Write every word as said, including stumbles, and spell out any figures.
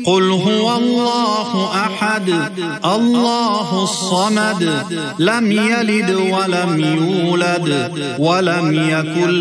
قل هو الله أحد الله الصمد لم يلد ولم يولد ولم يكن